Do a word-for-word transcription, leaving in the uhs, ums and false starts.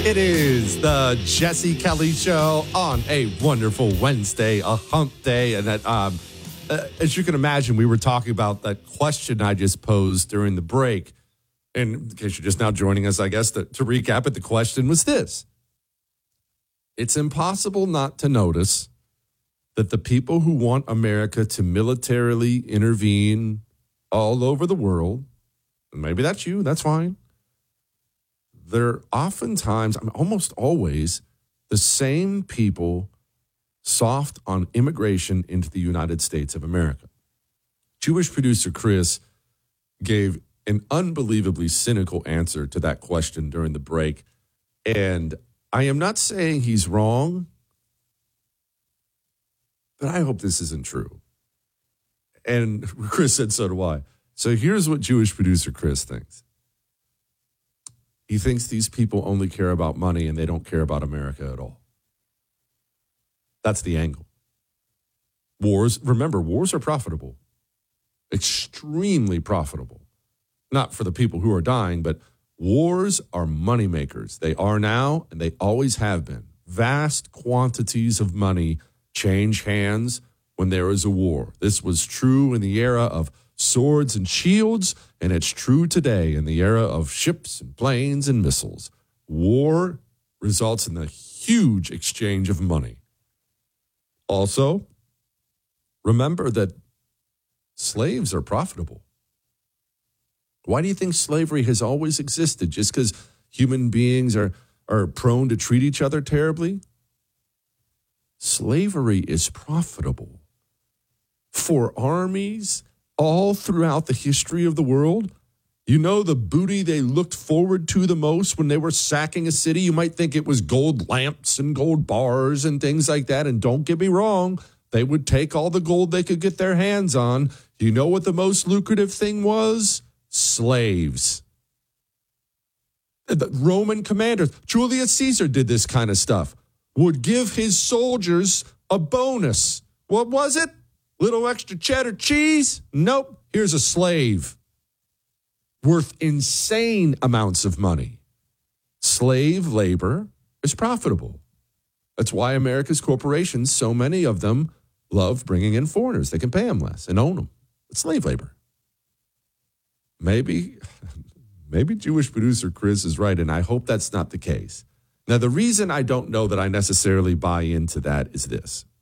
It is the Jesse Kelly Show on a wonderful Wednesday, a hump day. And that, um, uh, as you can imagine, we were talking about that question I just posed during the break. And in case you're just now joining us, I guess to, to recap it, the question was this. It's impossible not to notice that the people who want America to militarily intervene all over the world, and maybe that's you, that's fine, they're oftentimes, I mean, almost always, the same people soft on immigration into the United States of America. Jewish producer Chris gave an unbelievably cynical answer to that question during the break. And I am not saying he's wrong, but I hope this isn't true. And Chris said, so do I. So here's what Jewish producer Chris thinks. He thinks these people only care about money and they don't care about America at all. That's the angle. Wars, remember, wars are profitable. Extremely profitable. Not for the people who are dying, but wars are moneymakers. They are now, and they always have been. Vast quantities of money change hands when there is a war. This was true in the era of swords and shields, and it's true today in the era of ships and planes and missiles. War results in a huge exchange of money. Also, remember that slaves are profitable. Why do you think slavery has always existed? Just because human beings are, are prone to treat each other terribly? Slavery is profitable. For armies all throughout the history of the world, you know the booty they looked forward to the most when they were sacking a city? You might think it was gold lamps and gold bars and things like that. And don't get me wrong, they would take all the gold they could get their hands on. You know what the most lucrative thing was? Slaves. The Roman commanders, Julius Caesar did this kind of stuff, would give his soldiers a bonus. What was it? Little extra cheddar cheese? Nope. Here's a slave. Worth insane amounts of money. Slave labor is profitable. That's why America's corporations, so many of them, love bringing in foreigners. They can pay them less and own them. It's slave labor. Maybe, maybe Jewish producer Chris is right, and I hope that's not the case. Now, the reason I don't know that I necessarily buy into that is this.